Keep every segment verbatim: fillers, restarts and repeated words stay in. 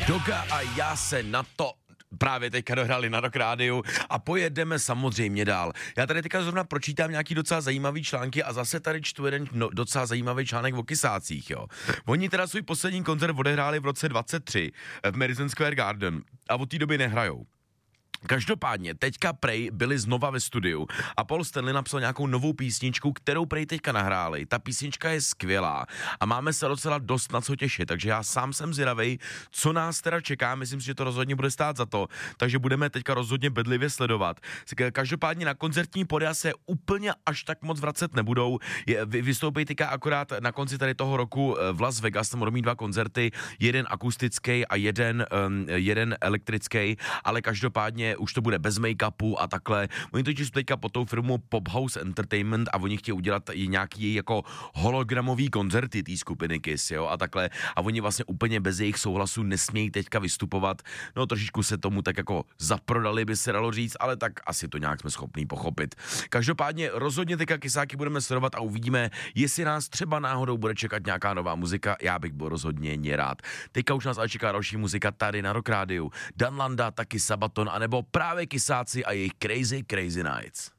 Doga a já se na to právě teďka dohrali na Rock Rádiu a pojedeme samozřejmě dál. Já tady teďka zrovna pročítám nějaký docela zajímavý články a zase tady čtu jeden no, docela zajímavý článek o Kysácích, jo. Oni teda svůj poslední koncert odehráli v roce dvacet tři v Madison Square Garden a od té doby nehrajou. Každopádně, teďka prej byli znova ve studiu a Paul Stanley napsal nějakou novou písničku, kterou prej teďka nahráli. Ta písnička je skvělá a máme se docela dost na co těšit, takže já sám jsem zvědavej, co nás teda čeká, myslím si, že to rozhodně bude stát za to, takže budeme teďka rozhodně bedlivě sledovat. Každopádně na koncertní pódia se úplně až tak moc vracet nebudou, je, vystoupí teďka akorát na konci tady toho roku v Las Vegas, tam budou mít dva koncerty, jeden akustický a jeden, um, jeden elektrický, ale každopádně už to bude bez make-upu a takhle. Oni totiž jsou teďka pod tou firmou Pop House Entertainment a oni chtějí udělat i nějaký jako hologramový koncerty té skupiny Kiss, jo, a takhle. A oni vlastně úplně bez jejich souhlasu nesmějí teďka vystupovat. No trošičku se tomu tak jako zaprodali, by se dalo říct, ale tak asi to nějak jsme schopní pochopit. Každopádně rozhodně teďka Kysáky budeme sledovat a uvidíme, jestli nás třeba náhodou bude čekat nějaká nová muzika. Já bych byl rozhodně rád. Teďka už nás ale čeká další muzika tady na Rock Rádiu. Dan Landa, taky Sabaton, anebo právě Kysáci a jejich Crazy Crazy Nights.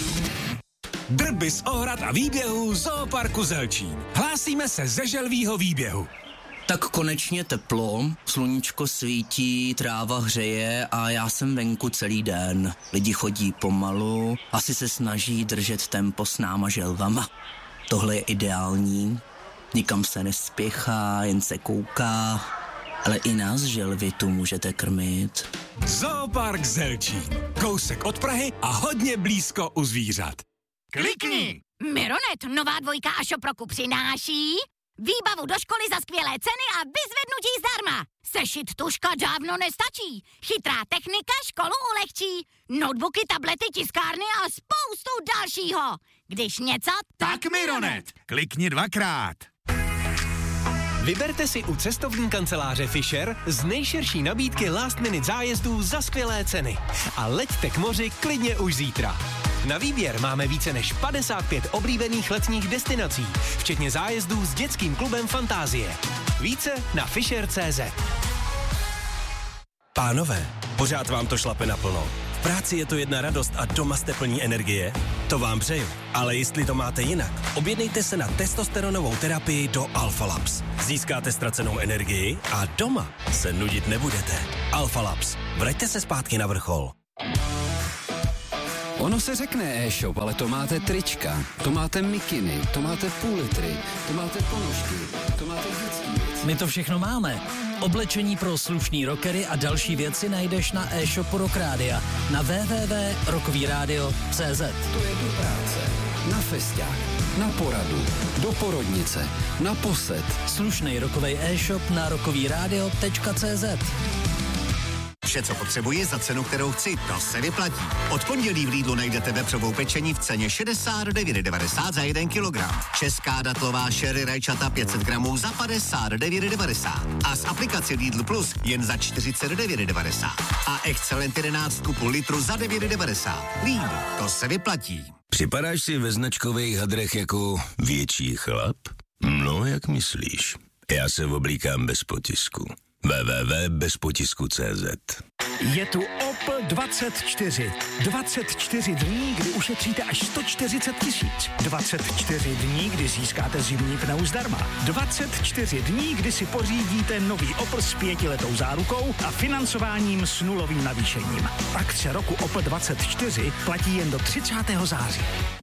Drby z ohrad a výběhů Zooparku Zelčín. Hlásíme se ze želvýho výběhu. Tak konečně teplo, sluníčko svítí, tráva hřeje a já jsem venku celý den. Lidi chodí pomalu, asi se snaží držet tempo s náma želvama. Tohle je ideální, nikam se nespěchá, jen se kouká. Ale i nás želvy tu můžete krmit. Zoopark Zelčín. Kousek od Prahy a hodně blízko u zvířat. Klikni! Mironet, nová dvojka a Šoproku přináší výbavu do školy za skvělé ceny a vyzvednutí zdarma. Sešit tuška dávno nestačí. Chytrá technika školu ulehčí. Notebooky, tablety, tiskárny a spoustu dalšího. Když něco, tak Mironet. Klikni dvakrát. Vyberte si u cestovní kanceláře Fisher z nejširší nabídky last minute zájezdů za skvělé ceny. A leďte k moři klidně už zítra. Na výběr máme více než padesát pět oblíbených letních destinací, včetně zájezdů s dětským klubem Fantázie. Více na fisher tečka cé zet. Pánové, pořád vám to šlape naplno. V práci je to jedna radost a doma jste plní energie? To vám přeju. Ale jestli to máte jinak, objednejte se na testosteronovou terapii do Alpha Labs. Získáte ztracenou energii a doma se nudit nebudete. Alpha Labs. Vraťte se zpátky na vrchol. Ono se řekne e-shop, ale to máte trička, to máte mikiny, to máte půl litry, to máte ponožky, to máte dětský věci. My to všechno máme. Oblečení pro slušný rockery a další věci najdeš na e-shopu Rock Rádia na w w w tečka rockovyradio tečka cé zet. To je do práce, na festiák, na poradu, do porodnice, na posed. Slušný rockovej e-shop na rockovyradio tečka cé zet. Vše, co potřebuji za cenu, kterou chci, to se vyplatí. Od pondělí v Lidlu najdete vepřovou pečení v ceně šedesát devět devadesát za jeden kilogram. Česká datlová sherry rajčata pět set gramů za padesát devět devadesát. A z aplikace Lidl Plus jen za čtyřicet devět devadesát. A Excellent jedenáct půl litru za devět devadesát. Lidl, to se vyplatí. Připadáš si ve značkových hadrech jako větší chlap? No, jak myslíš? Já se oblíkám bez potisku. w w w tečka bez potisku tečka cé zet. Je tu Opel dvacet čtyři. dvacet čtyři dní, kdy ušetříte až sto čtyřicet tisíc. dvacet čtyři dní, kdy získáte zimní pneu zdarma. dvacet čtyři dní, kdy si pořídíte nový Opel s pětiletou zárukou a financováním s nulovým navýšením. Akce roku Opel dvacet čtyři platí jen do třicátého září.